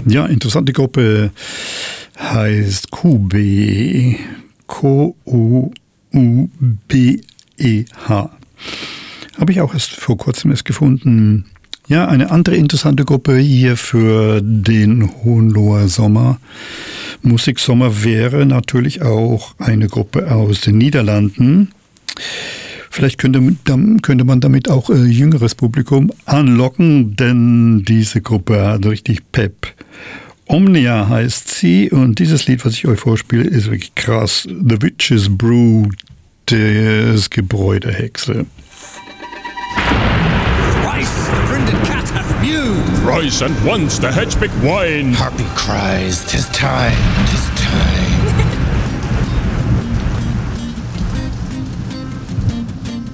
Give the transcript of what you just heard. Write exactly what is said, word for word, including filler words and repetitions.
Ja, interessante Gruppe heißt Q B. K U U B E H. Habe ich auch erst vor kurzem erst gefunden. Ja, eine andere interessante Gruppe hier für den Hohenloher Sommer. Musiksommer wäre natürlich auch eine Gruppe aus den Niederlanden. Vielleicht könnte, könnte man damit auch äh, jüngeres Publikum anlocken, denn diese Gruppe hat richtig Pep. Omnia heißt sie und dieses Lied, was ich euch vorspiele, ist wirklich krass. The Witch's Brew, das Gebräu der Hexe. Thrice the brinded cat hath mewed. Thrice and once the hedge-pick wine. Harpy cries, 'tis time